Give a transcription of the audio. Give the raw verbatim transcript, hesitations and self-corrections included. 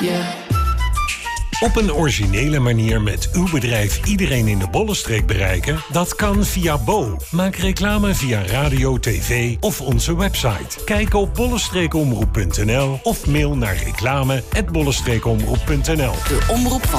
Yeah. Op een originele manier met uw bedrijf iedereen in de Bollenstreek bereiken? Dat kan via Bo. Maak reclame via radio, tv of onze website. Kijk op bollenstreekomroep punt n l of mail naar reclame at bollenstreekomroep punt n l. De omroep van